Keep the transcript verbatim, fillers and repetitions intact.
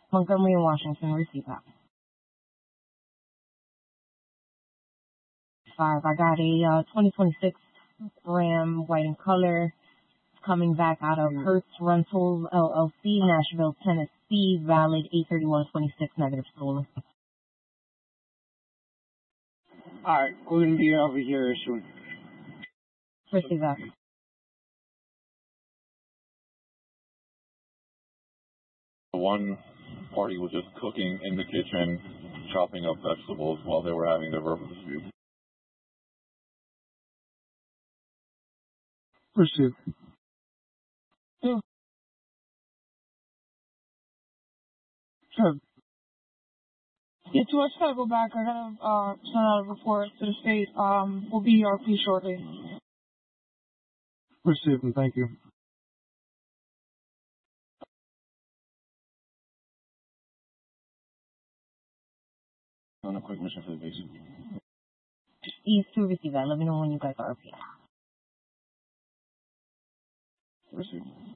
Montgomery and Washington, receive that. Five. I got a uh, twenty twenty-six Ram, white in color. It's coming back out of Hertz Rentals L L C, Nashville, Tennessee. Valid eight thirty-one twenty-six. Negative stolen. All right, we're gonna be over here soon. Receive that. One party was just cooking in the kitchen, chopping up vegetables while they were having their verbal dispute. Receive. Two. Sure. Yeah, two, I just gotta go back. I gotta uh, send out a report to the state. Um, we'll be E R P shortly. Receive and thank you. On a quick mission for the base. East to receive that. Let me know when you guys are up here. Receive.